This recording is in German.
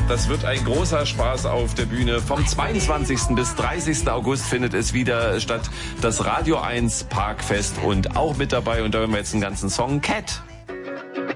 Das wird ein großer Spaß auf der Bühne. Vom 22. bis 30. August findet es wieder statt, das Radio 1 Parkfest. Und auch mit dabei, und da hören wir jetzt einen ganzen Song, Cat.